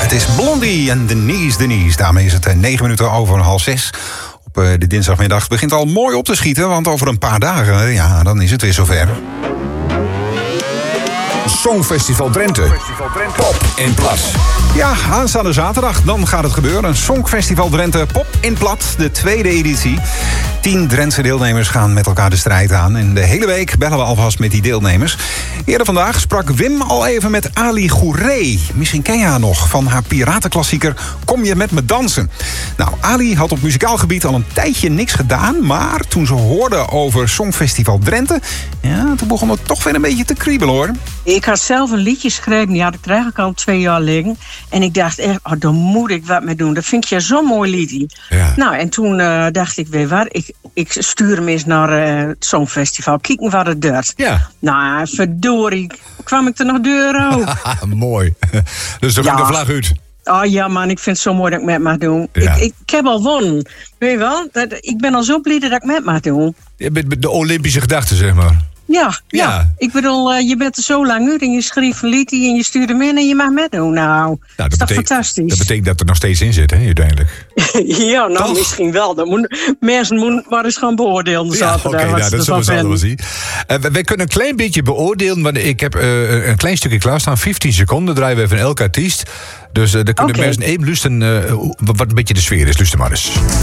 Het is Blondie en Denise. Daarmee is het 9 minuten over 5:30. Op de dinsdagmiddag. Het begint al mooi op te schieten, want over een paar dagen, ja, dan is het weer zover. Songfestival Drenthe. Pop in Plat. Ja, aanstaande zaterdag, dan gaat het gebeuren. Songfestival Drenthe Pop in Plat, de tweede editie. 10 Drentse deelnemers gaan met elkaar de strijd aan. En de hele week bellen we alvast met die deelnemers. Eerder vandaag sprak Wim al even met Ali Gouré. Misschien ken je haar nog van haar piratenklassieker Kom je met me dansen. Nou, Ali had op muzikaal gebied al een tijdje niks gedaan. Maar toen ze hoorde over Songfestival Drenthe, ja, toen begon het toch weer een beetje te kriebelen, hoor. Ik had zelf een liedje geschreven, die had ik er eigenlijk al 2 jaar liggen. En ik dacht echt, daar moet ik wat mee doen. Dat vind je zo'n mooi liedje. Ja. Nou, en toen dacht ik, weet wat, ik stuur hem eens naar het Songfestival. Kijken wat het doet. Ja. Nou, verdorie, kwam ik er nog deur ook. Mooi. Dus dan ging de vlag uit. Oh ja, man, ik vind het zo mooi dat ik met mag doen. Ja. Ik heb al gewonnen. Weet je wel? Ik ben al zo blij dat ik met mag doen. De Olympische gedachte, zeg maar. Ja. Ik bedoel, je bent er zo lang uit en je schreef een liedje en je stuurt hem in en je mag meedoen. Nou, dat is toch fantastisch? Dat betekent dat er nog steeds in zit, hè, uiteindelijk. Ja, nou, toch? Misschien wel. Mensen moeten maar eens gaan beoordelen zaterdag. Oké, dat zullen we zo wel zien. Wij kunnen een klein beetje beoordelen, want ik heb een klein stukje klaarstaan. 15 seconden draaien we van elke artiest. Dus daar kunnen mensen even luisteren wat een beetje de sfeer is. Luister maar eens.